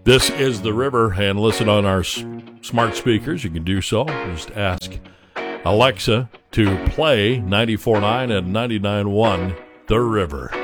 This is The River, and listen on our smart speakers. You can do so. Just ask Alexa to play 94.9 and 99.1 The River.